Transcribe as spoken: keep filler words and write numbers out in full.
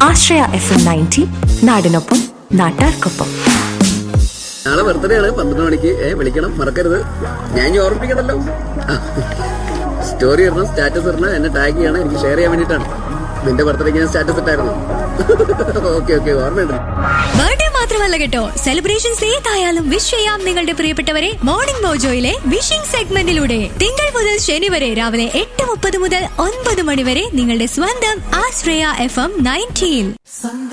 ആശ്രയ F M ninety, നാടിനൊപ്പം നാട്ടാർക്കൊപ്പം. നാളെ ബർത്ത്ഡേ ആണ്, പന്ത്രണ്ട് മണിക്ക്. ഏ വിളിക്കണം, മറക്കരുത്. ഞാൻ ഇനി ഓർമ്മിപ്പിക്കണല്ലോ. സ്റ്റോറി ഇടണം, സ്റ്റാറ്റസ് ഇടണം, എന്നെ ടാഗ് ചെയ്യണം, എനിക്ക് ഷെയർ ചെയ്യാൻ വേണ്ടിയിട്ടാണ്. നിന്റെ ബർത്ത്ഡേക്ക് ഞാൻ സ്റ്റാറ്റസ് ഇട്ടായിരുന്നു. ഓക്കെ ഓക്കെ ഓർമ്മയുണ്ട്. ബർത്ത്ഡേ മാത്രമല്ല കേട്ടോ, സെലിബ്രേഷൻസ് ഏതായാലും വിഷ് ചെയ്യാം നിങ്ങളുടെ പ്രിയപ്പെട്ടവരെ മോർണിംഗ് മോജോയിലെ വിഷിംഗ് സെഗ്മെന്റിലൂടെ. തിങ്കൾ മുതൽ ശനി വരെ രാവിലെ എട്ട് മുപ്പത് മുതൽ ഒൻപത് മണി വരെ നിങ്ങളുടെ സ്വന്തം ആശ്രയ എഫ് എം നയൻറ്റീൻ.